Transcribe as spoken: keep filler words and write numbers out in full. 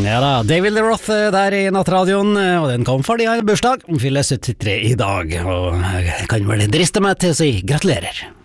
Ja da, David Lee Roth der i nattradioen, og den kom fordi han har bursdag, han fyller syttitre i dag, og jeg kan vel driste meg til å si gratulerer.